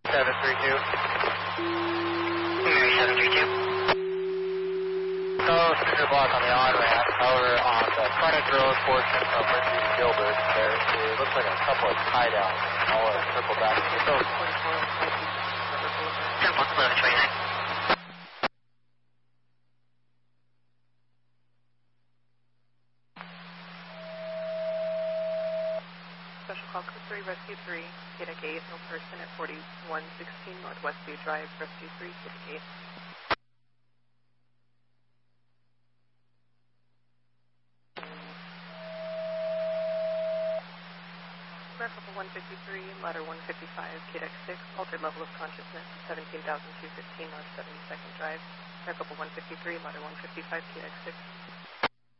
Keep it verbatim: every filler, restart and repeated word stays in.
seven three two. Mary seven three two. No center block on the on-ramp. However, on the frontage road portion from Lindsay to Gilbert, there it looks like a couple of tie-downs. I'll uh, circle back. So, ten block eleven twenty-nine. Special call code three, Rescue three, K D A C eight, no person at forty-one sixteen Northwest View Drive, Rescue three, K D A C eight. Couple one fifty-three, ladder one fifty-five, K D A C six, altered level of consciousness, seventeen thousand two hundred fifteen North seventy-second Drive. Couple one fifty-three, ladder one fifty-five, K D A C six.